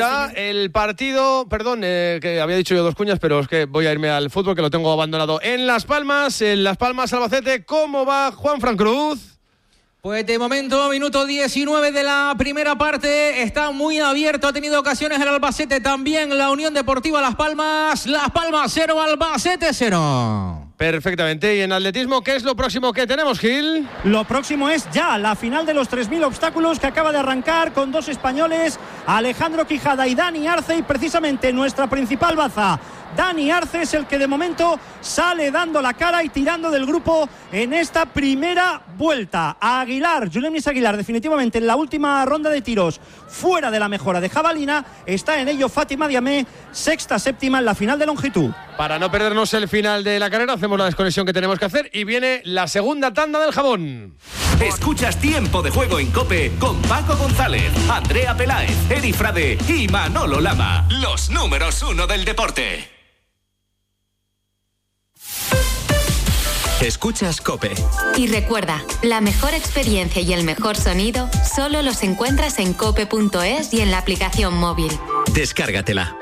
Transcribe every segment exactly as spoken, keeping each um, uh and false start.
El partido, perdón, eh, que había dicho yo dos cuñas, pero es que voy a irme al fútbol, que lo tengo abandonado. En Las Palmas, en Las Palmas, Albacete, ¿cómo va Juanfran Cruz? Pues de momento, minuto diecinueve de la primera parte, está muy abierto, ha tenido ocasiones el Albacete también, la Unión Deportiva Las Palmas, Las Palmas cero, Albacete cero. Perfectamente, y en atletismo, ¿qué es lo próximo que tenemos, Gil? Lo próximo es ya la final de los tres mil obstáculos que acaba de arrancar con dos españoles, Alejandro Quijada y Dani Arce, y precisamente nuestra principal baza, Dani Arce, es el que de momento sale dando la cara y tirando del grupo en esta primera vuelta. A Aguilar, Julemis Aguilar, definitivamente en la última ronda de tiros, fuera de la mejora de jabalina, está en ello Fátima Diamé, sexta, séptima en la final de longitud. Para no perdernos el final de la carrera, hacemos la desconexión que tenemos que hacer y viene la segunda tanda del jabón. Escuchas Tiempo de Juego en COPE con Paco González, Andrea Peláez, Eri Frade y Manolo Lama, los números uno del deporte. Escuchas COPE. Y recuerda, la mejor experiencia y el mejor sonido solo los encuentras en cope punto es y en la aplicación móvil. Descárgatela.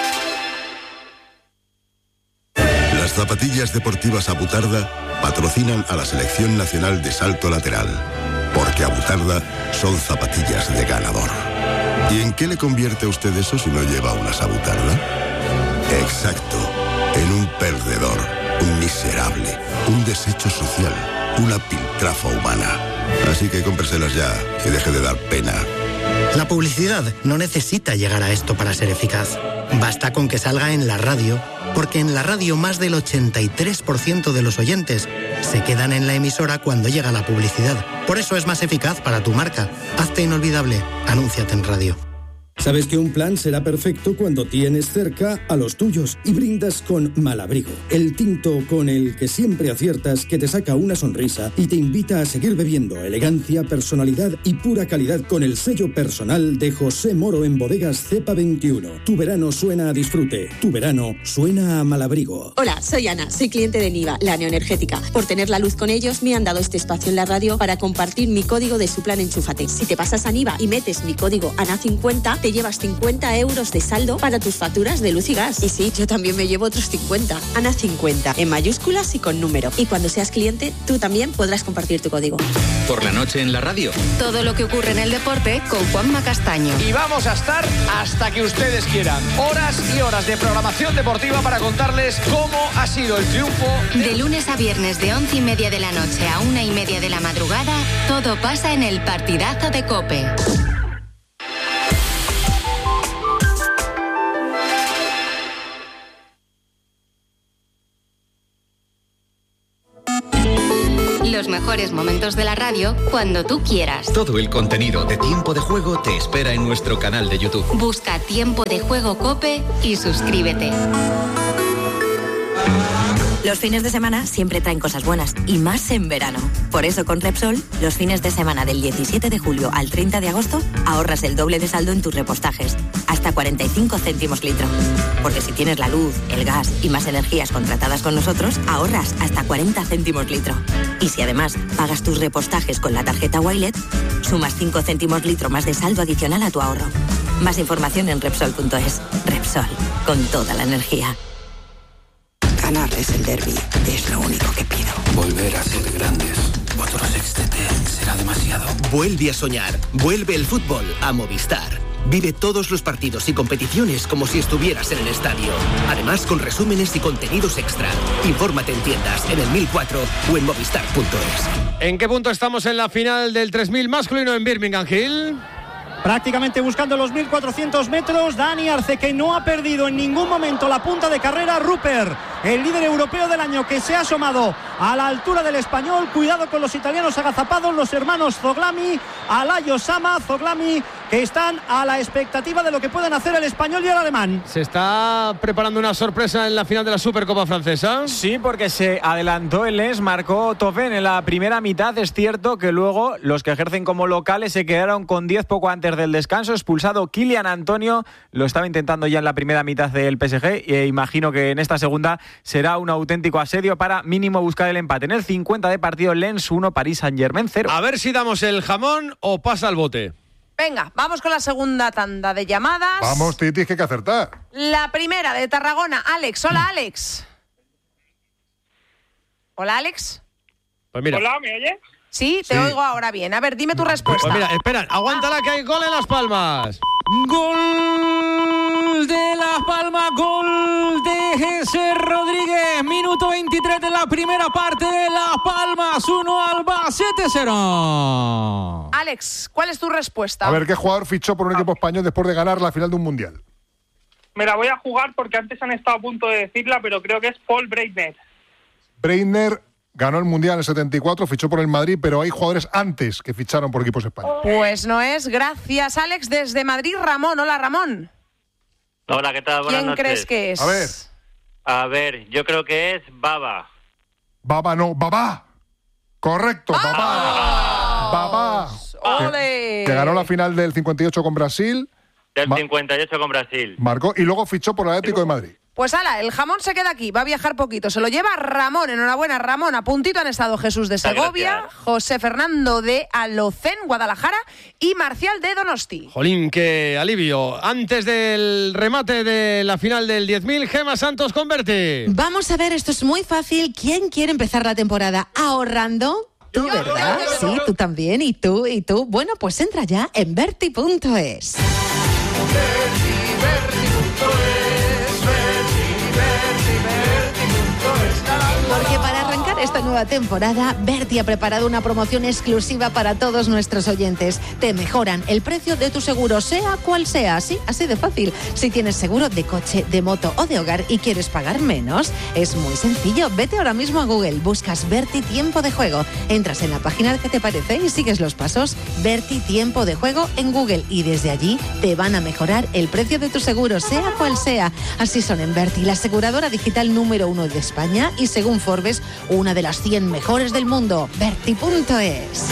Las zapatillas deportivas Abutarda patrocinan a la Selección Nacional de Salto Lateral, porque Abutarda son zapatillas de ganador. ¿Y en qué le convierte a usted eso si no lleva unas Abutarda? Exacto, en un perdedor, un miserable, un desecho social, una piltrafa humana. Así que cómpreselas ya y deje de dar pena. La publicidad no necesita llegar a esto para ser eficaz. Basta con que salga en la radio, porque en la radio más del ochenta y tres por ciento de los oyentes se quedan en la emisora cuando llega la publicidad. Por eso es más eficaz para tu marca. Hazte inolvidable. Anúnciate en radio. Sabes que un plan será perfecto cuando tienes cerca a los tuyos y brindas con Malabrigo, el tinto con el que siempre aciertas, que te saca una sonrisa y te invita a seguir bebiendo. Elegancia, personalidad y pura calidad con el sello personal de José Moro en Bodegas Cepa veintiuno. Tu verano suena a disfrute, tu verano suena a Malabrigo. Hola, soy Ana, soy cliente de Niva, la neoenergética. Por tener la luz con ellos me han dado este espacio en la radio para compartir mi código de su plan Enchúfate. Si te pasas a Niva y metes mi código A N A cincuenta, te llevas cincuenta euros de saldo para tus facturas de luz y gas. Y sí, yo también me llevo otros cincuenta. A N A cincuenta, en mayúsculas y con número. Y cuando seas cliente, tú también podrás compartir tu código. Por la noche en la radio. Todo lo que ocurre en el deporte con Juanma Castaño. Y vamos a estar hasta que ustedes quieran. Horas y horas de programación deportiva para contarles cómo ha sido el triunfo. De lunes a viernes de once y media de la noche a una y media de la madrugada, todo pasa en el partidazo de COPE. Los mejores momentos de la radio cuando tú quieras. Todo el contenido de Tiempo de Juego te espera en nuestro canal de YouTube. Busca Tiempo de Juego COPE y suscríbete. Los fines de semana siempre traen cosas buenas, y más en verano. Por eso con Repsol, los fines de semana del diecisiete de julio al treinta de agosto, ahorras el doble de saldo en tus repostajes, hasta cuarenta y cinco céntimos litro. Porque si tienes la luz, el gas y más energías contratadas con nosotros, ahorras hasta cuarenta céntimos litro. Y si además pagas tus repostajes con la tarjeta Wilet, sumas cinco céntimos litro más de saldo adicional a tu ahorro. Más información en Repsol punto es. Repsol, con toda la energía. Ganarles el derbi es lo único que pido. Volver a ser grandes. Otro sextete será demasiado. Vuelve a soñar. Vuelve el fútbol a Movistar. Vive todos los partidos y competiciones como si estuvieras en el estadio. Además, con resúmenes y contenidos extra. Infórmate en tiendas, en el mil cuatro o en movistar punto es. ¿En qué punto estamos en la final del tres mil masculino en Birmingham, Hill? Prácticamente buscando los mil cuatrocientos metros, Dani Arce, que no ha perdido en ningún momento la punta de carrera. Rupert, el líder europeo del año, que se ha asomado a la altura del español. Cuidado con los italianos agazapados, los hermanos Zoglami, Alayo Sama, Zoglami, que están a la expectativa de lo que pueden hacer el español y el alemán. ¿Se está preparando una sorpresa en la final de la Supercopa francesa? Sí, porque se adelantó el Lens, marcó Tofen en la primera mitad. Es cierto que luego los que ejercen como locales se quedaron con diez poco antes del descanso. Expulsado Kylian Antonio, lo estaba intentando ya en la primera mitad del P S G, e imagino que en esta segunda será un auténtico asedio para mínimo buscar el empate. En el cincuenta de partido, Lens uno, Paris Saint-Germain cero. A ver si damos el jamón o pasa el bote. Venga, vamos con la segunda tanda de llamadas. Vamos, Titis, que hay que acertar. La primera de Tarragona, Alex. Hola, Alex. Hola, Alex. Pues mira. Hola, ¿me oyes? Sí, te Sí. oigo ahora bien. A ver, dime tu respuesta. Pues mira, espera, aguántala que hay gol en Las Palmas. Gol de Las Palmas, gol de Jesús Rodríguez. Minuto veintitrés de la primera parte de Las Palmas, uno Albacete cero. Alex, ¿cuál es tu respuesta? A ver, ¿qué jugador fichó por un equipo español después de ganar la final de un mundial? Me la voy a jugar porque antes han estado a punto de decirla, pero creo que es Paul Breitner. Breitner ganó el mundial en el setenta y cuatro, fichó por el Madrid, pero hay jugadores antes que ficharon por equipos españoles. Pues no es. Gracias, Alex. Desde Madrid, Ramón. Hola, Ramón. Hola, ¿qué tal? Buenas ¿Quién noches. crees que es? A ver. A ver, yo creo que es Baba. Baba no, Babá. Correcto, Babá. Babá. ¡Ole! Que ganó la final del cincuenta y ocho con Brasil. Del Ma- cincuenta y ocho con Brasil. Marcó y luego fichó por el Atlético de Madrid. Pues ala, el jamón se queda aquí, va a viajar poquito. Se lo lleva Ramón, enhorabuena Ramón. A puntito han estado Jesús de Muchas Segovia, gracias. José Fernando de Alocén, Guadalajara y Marcial de Donosti. Jolín, qué alivio. Antes del remate de la final del diez mil, Gema Santos con Berti. Vamos a ver, esto es muy fácil. ¿Quién quiere empezar la temporada ahorrando? Tú, ¿verdad? Sí, tú también. Y tú, y tú. Bueno, pues entra ya en Berti punto es. Porque para arrancar esta nueva temporada, Berti ha preparado una promoción exclusiva para todos nuestros oyentes. Te mejoran el precio de tu seguro, sea cual sea, así, así de fácil. Si tienes seguro de coche, de moto o de hogar y quieres pagar menos, es muy sencillo. Vete ahora mismo a Google, buscas Berti Tiempo de Juego, entras en la página que te parece y sigues los pasos. Berti Tiempo de Juego en Google y desde allí te van a mejorar el precio de tu seguro, sea cual sea. Así son en Berti, la aseguradora digital número uno de España y según Forbes, una de las cien mejores del mundo. Berti punto es.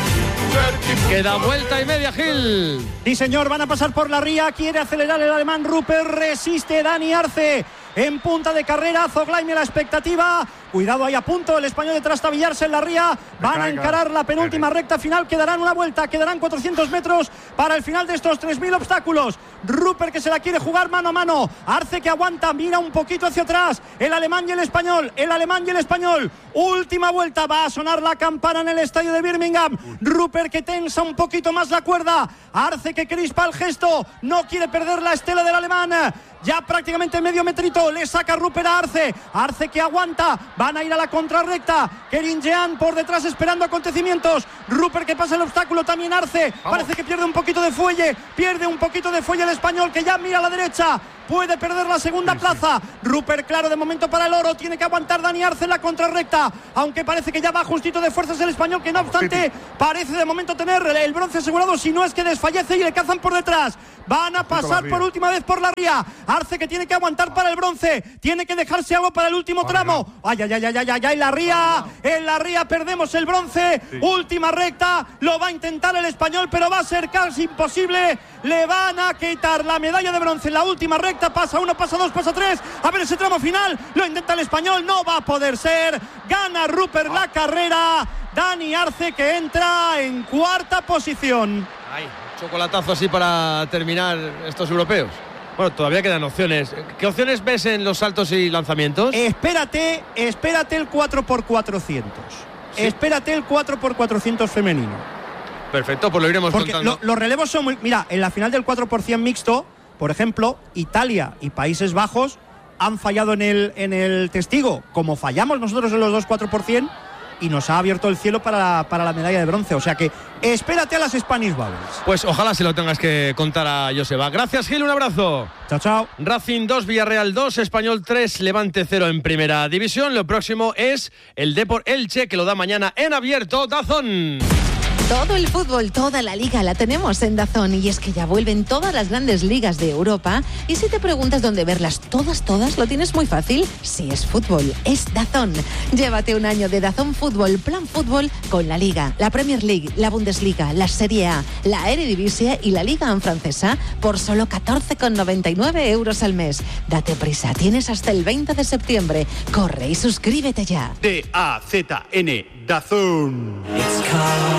Queda vuelta y media, Gil. Sí, señor, van a pasar por la ría. Quiere acelerar el alemán Rupert. Resiste Dani Arce. En punta de carrera, Zoglaime la expectativa. Cuidado ahí a punto, el español de trastabillarse en la ría. Van a encarar la penúltima recta final. Quedarán una vuelta, quedarán cuatrocientos metros para el final de estos tres mil obstáculos. Rupert que se la quiere jugar mano a mano. Arce que aguanta, mira un poquito hacia atrás. El alemán y el español, el alemán y el español. Última vuelta, va a sonar la campana en el estadio de Birmingham. Rupert que tensa un poquito más la cuerda. Arce que crispa el gesto. No quiere perder la estela del alemán. Ya prácticamente medio metrito, le saca Rupert a Arce. Arce que aguanta, van a ir a la contrarrecta. Kerin Jean por detrás esperando acontecimientos. Rupert que pasa el obstáculo, también Arce. Vamos. Parece que pierde un poquito de fuelle. Pierde un poquito de fuelle el español que ya mira a la derecha. Puede perder la segunda sí, plaza. Sí. Rupert claro de momento para el oro. Tiene que aguantar Dani Arce en la contrarrecta. Aunque parece que ya va justito de fuerzas el español, que no obstante sí, sí. parece de momento tener el bronce asegurado. Si no es que desfallece y le cazan por detrás. Van a pasar por última vez por la ría. Arce que tiene que aguantar para el bronce. Tiene que dejarse algo para el último vale, tramo. No. Ay, ay, ay, ay, ay, ay, ay, la ría. No. En la ría perdemos el bronce. Sí. Última recta. Lo va a intentar el español, pero va a ser casi imposible. Le van a quitar la medalla de bronce en la última recta. Pasa uno, pasa dos, pasa tres. A ver ese tramo final. Lo intenta el español. No va a poder ser. Gana Rupert ah. la carrera. Dani Arce que entra en cuarta posición. Ay, chocolatazo así para terminar estos europeos. Bueno, todavía quedan opciones. ¿Qué opciones ves en los saltos y lanzamientos? Espérate, espérate el cuatro por cuatrocientos. ¿Sí? Espérate el cuatro por cuatrocientos femenino. Perfecto, pues lo iremos Porque contando. Lo, los relevos son muy... Mira, en la final del cuatro por cien mixto, por ejemplo, Italia y Países Bajos han fallado en el, en el testigo, como fallamos nosotros en los dos cuatro por cien, y nos ha abierto el cielo para, para la medalla de bronce. O sea que espérate a las Spanish Bubbles. Pues ojalá se lo tengas que contar a Joseba. Gracias, Gil, un abrazo. Chao, chao. Racing dos, Villarreal dos, Español tres, Levante cero en primera división. Lo próximo es el Depor Elche, que lo da mañana en abierto DAZN. Todo el fútbol, toda la liga la tenemos en DAZN y es que ya vuelven todas las grandes ligas de Europa y si te preguntas dónde verlas todas, todas, lo tienes muy fácil. Si es fútbol, es DAZN. Llévate un año de DAZN Fútbol, Plan Fútbol con la Liga, la Premier League, la Bundesliga, la Serie A, la Eredivisie y la Liga en francesa por solo catorce con noventa y nueve euros al mes. Date prisa, tienes hasta el veinte de septiembre. Corre y suscríbete ya. D A Z N, DAZN. It's coming.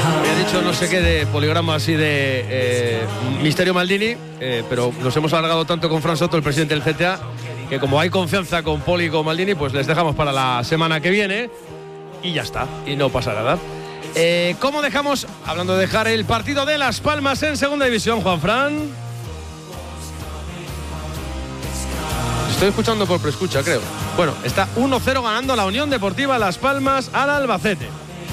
Me ha dicho no sé qué de poligrama así de eh, Misterio Maldini, eh, pero nos hemos alargado tanto con Fran Soto, el presidente del G T A, que como hay confianza con Poli y con Maldini, pues les dejamos para la semana que viene y ya está, y no pasa nada. Eh, ¿Cómo dejamos, hablando de dejar, el partido de Las Palmas en segunda división, Juanfran? Estoy escuchando por preescucha, creo. Bueno, está uno cero ganando la Unión Deportiva Las Palmas al Albacete.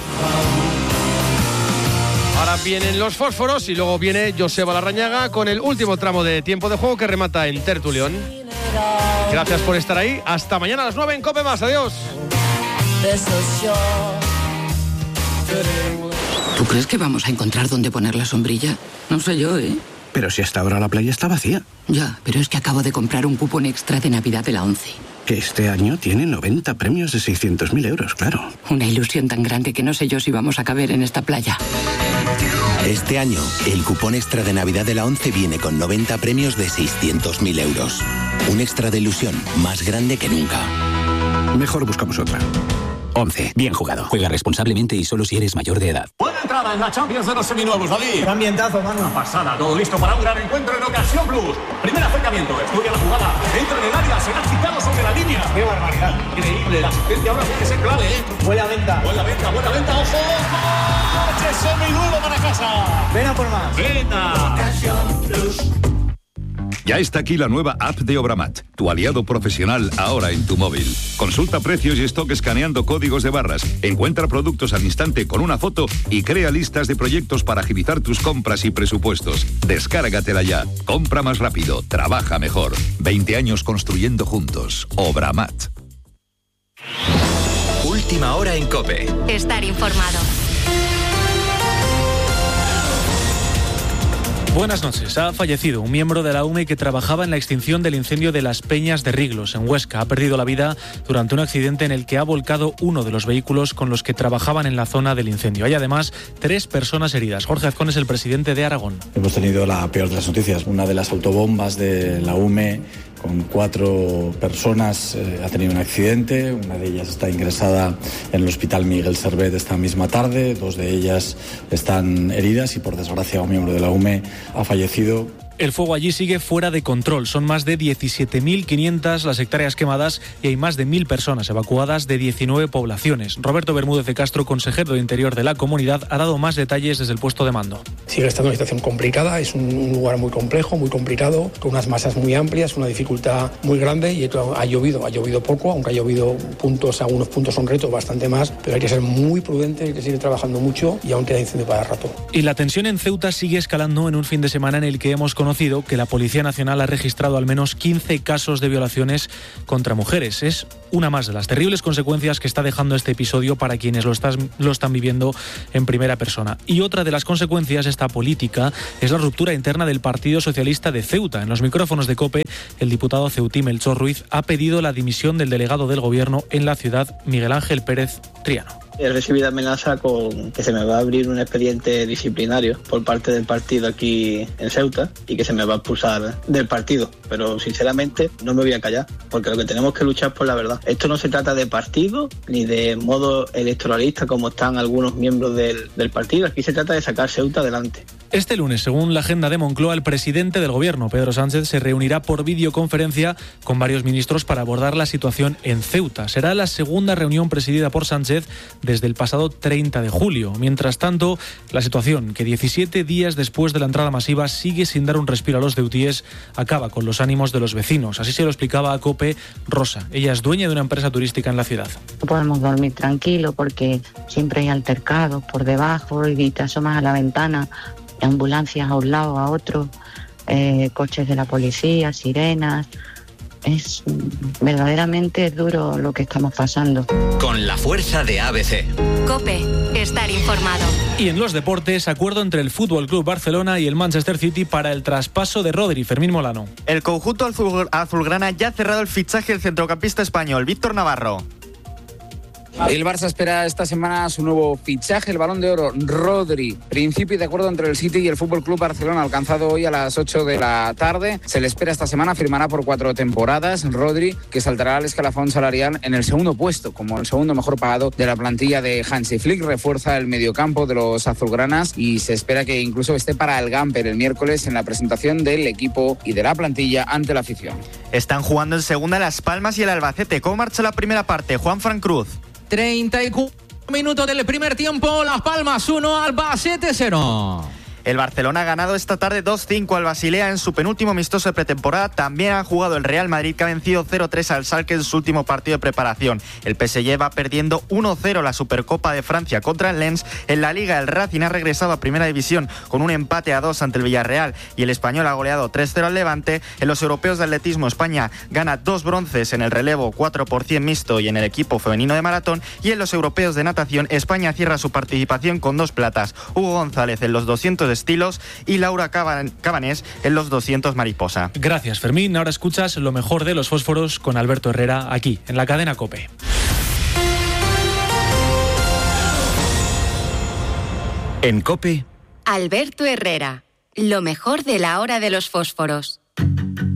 Ahora vienen los fósforos y luego viene Joseba Larrañaga con el último tramo de tiempo de juego que remata en Tertulión. Gracias por estar ahí. Hasta mañana a las nueve en Cope Más. Adiós. ¿Tú crees que vamos a encontrar dónde poner la sombrilla? No sé yo, ¿eh? Pero si hasta ahora la playa está vacía. Ya, pero es que acabo de comprar un cupón extra de Navidad de la ONCE. Que este año tiene noventa premios de seiscientos mil euros, claro. Una ilusión tan grande que no sé yo si vamos a caber en esta playa. Este año, el cupón extra de Navidad de la ONCE viene con noventa premios de seiscientos mil euros. Un extra de ilusión más grande que nunca. Mejor buscamos otra. ONCE. Bien jugado. Juega responsablemente y solo si eres mayor de edad. Buena entrada en la Champions de los seminuevos, Dalí. Qué ambientazo, mano. Una pasada. Todo listo para un gran encuentro en Ocasión Plus. Primer acercamiento. Estudia la jugada. Entra en el área. Será quitado sobre la línea. Qué barbaridad. Increíble. La asistencia ahora tiene que ser clave, ¿eh? Buena venta. Buena venta, buena venta. ¡Ojo! ¡Coche semiduro para casa! Ven a por más. ¡Venga! Ocasión Plus. Ya está aquí la nueva app de Obramat, tu aliado profesional ahora en tu móvil. Consulta precios y stock escaneando códigos de barras, encuentra productos al instante con una foto y crea listas de proyectos para agilizar tus compras y presupuestos. Descárgatela ya. Compra más rápido, trabaja mejor. veinte años construyendo juntos. Obramat. Última hora en COPE. Estar informado. Buenas noches. Ha fallecido un miembro de la U M E que trabajaba en la extinción del incendio de las Peñas de Riglos, en Huesca. Ha perdido la vida durante un accidente en el que ha volcado uno de los vehículos con los que trabajaban en la zona del incendio. Hay además tres personas heridas. Jorge Azcón es el presidente de Aragón. Hemos tenido la peor de las noticias. Una de las autobombas de la U M E con cuatro personas eh, ha tenido un accidente. Una de ellas está ingresada en el Hospital Miguel Servet esta misma tarde. Dos de ellas están heridas y, por desgracia, un miembro de la U M E ha fallecido. El fuego allí sigue fuera de control. Son más de diecisiete mil quinientas las hectáreas quemadas y hay más de mil personas evacuadas de diecinueve poblaciones. Roberto Bermúdez de Castro, consejero de Interior de la comunidad, ha dado más detalles desde el puesto de mando. Sigue estando una situación complicada, es un lugar muy complejo, muy complicado, con unas masas muy amplias, una dificultad muy grande y ha llovido, ha llovido poco, aunque ha llovido puntos, algunos puntos son retos, bastante más, pero hay que ser muy prudente, hay que seguir trabajando mucho y aún queda incendio para rato. Y la tensión en Ceuta sigue escalando en un fin de semana en el que hemos conocido que la Policía Nacional ha registrado al menos quince casos de violaciones contra mujeres. Es una más de las terribles consecuencias que está dejando este episodio para quienes lo, estás, lo están viviendo en primera persona. Y otra de las consecuencias, esta política, es la ruptura interna del Partido Socialista de Ceuta. En los micrófonos de COPE, el diputado ceutí Melchor Ruiz ha pedido la dimisión del delegado del Gobierno en la ciudad, Miguel Ángel Pérez Triano. He recibido amenaza con que se me va a abrir un expediente disciplinario por parte del partido aquí en Ceuta y que se me va a expulsar del partido. Pero sinceramente no me voy a callar, porque lo que tenemos que luchar es por la verdad. Esto no se trata de partido ni de modo electoralista como están algunos miembros del, del partido. Aquí se trata de sacar Ceuta adelante. Este lunes, según la agenda de Moncloa, el presidente del Gobierno, Pedro Sánchez, se reunirá por videoconferencia con varios ministros para abordar la situación en Ceuta. Será la segunda reunión presidida por Sánchez desde el pasado treinta de julio. Mientras tanto, la situación, que diecisiete días después de la entrada masiva sigue sin dar un respiro a los ceutíes, acaba con los ánimos de los vecinos. Así se lo explicaba a COPE Rosa. Ella es dueña de una empresa turística en la ciudad. No podemos dormir tranquilos porque siempre hay altercados por debajo y te asomas a la ventana, ambulancias a un lado, a otro, eh, coches de la policía, sirenas. Es verdaderamente duro lo que estamos pasando. Con la fuerza de A B C. COPE, estar informado. Y en los deportes, acuerdo entre el Fútbol Club Barcelona y el Manchester City para el traspaso de Rodri. Fermín Molano. El conjunto azul, azulgrana ya ha cerrado el fichaje del centrocampista español, Víctor Navarro. El Barça espera esta semana su nuevo fichaje, el Balón de Oro, Rodri. Principio de acuerdo entre el City y el F C Barcelona, alcanzado hoy a las ocho de la tarde. Se le espera esta semana, firmará por cuatro temporadas. Rodri, que saltará al escalafón salarial en el segundo puesto, como el segundo mejor pagado de la plantilla de Hansi Flick. Refuerza el mediocampo de los azulgranas y se espera que incluso esté para el Gamper el miércoles en la presentación del equipo y de la plantilla ante la afición. Están jugando en segunda Las Palmas y el Albacete. ¿Cómo marcha la primera parte? Juan Fran Cruz. treinta y cuatro minutos del primer tiempo, Las Palmas uno, Albacete cero. El Barcelona ha ganado esta tarde dos cinco al Basilea en su penúltimo amistoso de pretemporada. También ha jugado el Real Madrid, que ha vencido cero tres al Schalke en su último partido de preparación. El P S G va perdiendo uno cero la Supercopa de Francia contra el Lens. En la Liga, el Racing ha regresado a Primera División con un empate a dos ante el Villarreal y el Español ha goleado tres cero al Levante. En los europeos de atletismo, España gana dos bronces en el relevo cuatro por cien mixto y en el equipo femenino de maratón. Y en los europeos de natación, España cierra su participación con dos platas. Hugo González en los doscientos estilos y Laura Cabanés en los doscientos mariposa. Gracias, Fermín. Ahora escuchas lo mejor de los fósforos con Alberto Herrera aquí, en la cadena COPE. En COPE, Alberto Herrera, lo mejor de la hora de los fósforos.